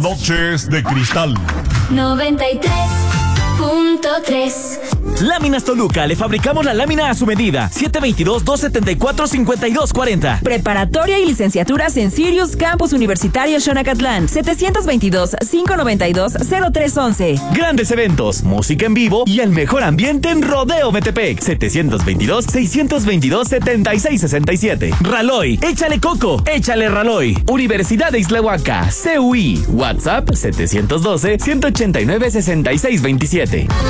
Noches de Cristal 93.3. Láminas Toluca, le fabricamos la lámina a su medida. 722-274-5240. Preparatoria y licenciaturas en Sirius Campus Universitario Xonacatlán. 722-592-0311. Grandes eventos, música en vivo y el mejor ambiente en Rodeo Metepec. 722-622-7667. Raloy, échale coco, échale Raloy. Universidad de Ixtlahuaca, CUI. WhatsApp 712-189-6627.